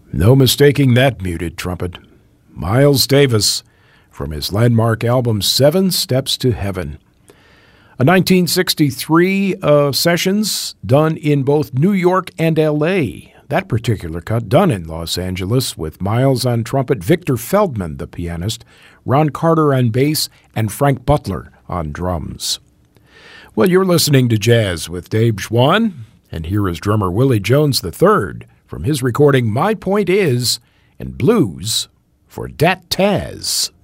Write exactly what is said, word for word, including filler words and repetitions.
No mistaking that muted trumpet. Miles Davis from his landmark album Seven Steps to Heaven. A nineteen sixty-three uh, sessions done in both New York and L A That particular cut done in Los Angeles with Miles on trumpet, Victor Feldman, the pianist, Ron Carter on bass, and Frank Butler on drums. Well, you're listening to Jazz with Dave Schwann, and here is drummer Willie Jones the third from his recording My Point Is, and Blues for Dat Taz.